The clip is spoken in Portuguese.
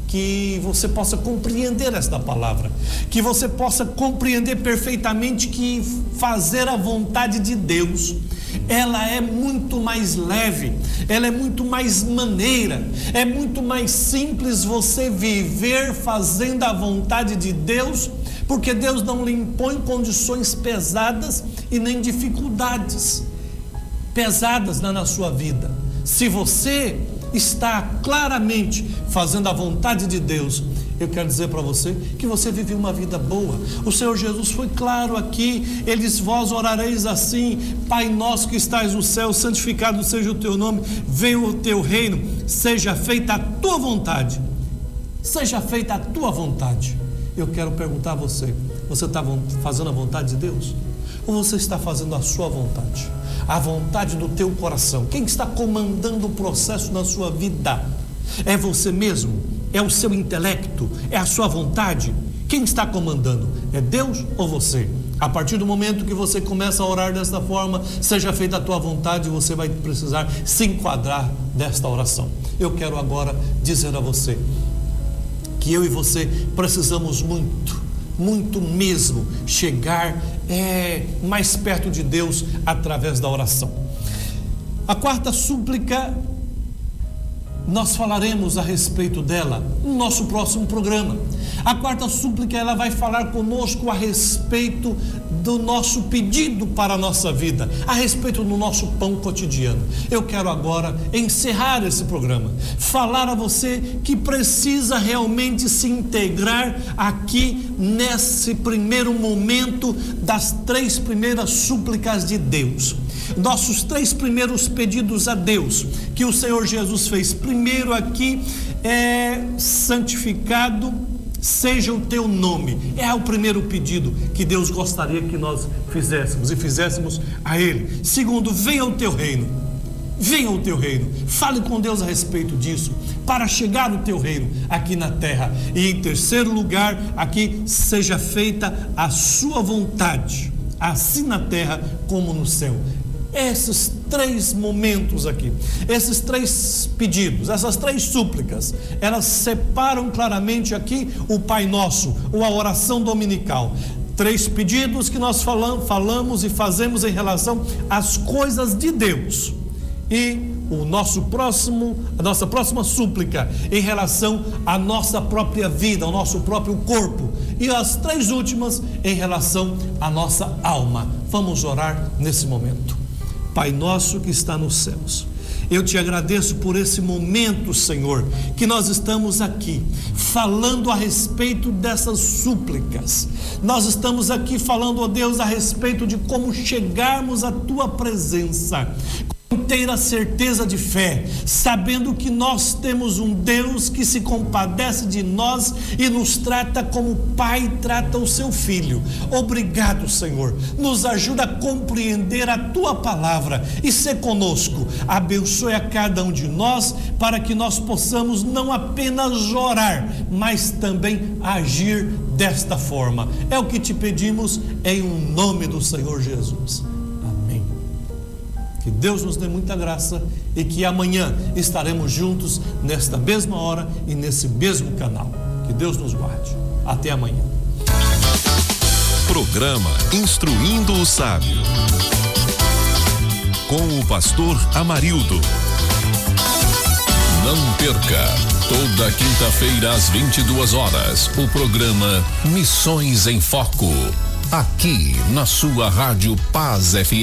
que você possa compreender esta palavra, que você possa compreender perfeitamente que fazer a vontade de Deus, ela é muito mais leve, ela é muito mais maneira, é muito mais simples você viver fazendo a vontade de Deus, porque Deus não lhe impõe condições pesadas e nem dificuldades pesadas na sua vida. Se você está claramente fazendo a vontade de Deus, eu quero dizer para você que você vive uma vida boa. O Senhor Jesus foi claro aqui, ele diz: vós orareis assim: Pai nosso que estais no céu, santificado seja o teu nome, venha o teu reino, seja feita a tua vontade. Seja feita a tua vontade. Eu quero perguntar a você: você está fazendo a vontade de Deus? Ou você está fazendo a sua vontade? A vontade do teu coração. Quem está comandando o processo na sua vida? É você mesmo? É o seu intelecto? É a sua vontade? Quem está comandando? É Deus ou você? A partir do momento que você começa a orar desta forma, seja feita a tua vontade, você vai precisar se enquadrar desta oração. Eu quero agora dizer a você que eu e você precisamos muito mesmo chegar mais perto de Deus através da oração. A quarta súplica, nós falaremos a respeito dela no nosso próximo programa. A quarta súplica, ela vai falar conosco a respeito do nosso pedido para a nossa vida, a respeito do nosso pão cotidiano. Eu quero agora encerrar esse programa, falar a você que precisa realmente se integrar aqui nesse primeiro momento das 3 primeiras súplicas de Deus. Nossos 3 primeiros pedidos a Deus, que o Senhor Jesus fez. Primeiro aqui é: santificado seja o teu nome. É o primeiro pedido que Deus gostaria que nós fizéssemos e fizéssemos a Ele. Segundo, venha o teu reino. Venha o teu reino. Fale com Deus a respeito disso, para chegar o teu reino aqui na terra. E em terceiro lugar, aqui, seja feita a sua vontade, assim na terra como no céu. Esses 3 momentos aqui, esses 3 pedidos, essas 3 súplicas, elas separam claramente aqui o Pai Nosso, ou a oração dominical. 3 pedidos que nós falamos e fazemos em relação às coisas de Deus. E a nossa próxima súplica em relação à nossa própria vida, ao nosso próprio corpo. E as 3 últimas em relação à nossa alma. Vamos orar nesse momento. Pai nosso que está nos céus, eu te agradeço por esse momento, Senhor, que nós estamos aqui falando a respeito dessas súplicas. Nós estamos aqui falando, ó Deus, a respeito de como chegarmos à tua presença. Inteira certeza de fé, sabendo que nós temos um Deus que se compadece de nós e nos trata como Pai trata o seu Filho. Obrigado, Senhor. Nos ajuda a compreender a tua palavra e ser conosco. Abençoe a cada um de nós para que nós possamos não apenas orar, mas também agir desta forma. É o que te pedimos em nome do Senhor Jesus. Que Deus nos dê muita graça e que amanhã estaremos juntos nesta mesma hora e nesse mesmo canal. Que Deus nos guarde. Até amanhã. Programa Instruindo o Sábio, com o pastor Amarildo. Não perca, toda quinta-feira às 22 horas, o programa Missões em Foco, aqui na sua Rádio Paz FM.